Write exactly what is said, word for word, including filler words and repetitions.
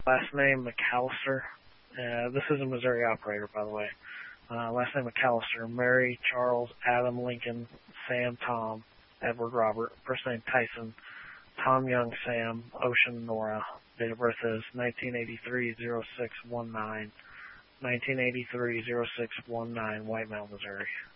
Last name McAllister. Uh, this is a Missouri operator, by the way. Uh, last name McAllister. Mary, Charles, Adam, Lincoln, Sam, Tom, Edward, Robert. First name Tyson. Tom Young, Sam, Ocean, Nora. Date of birth is nineteen eighty-three oh six nineteen. nineteen eighty-three oh six nineteen, White Mountain, Missouri.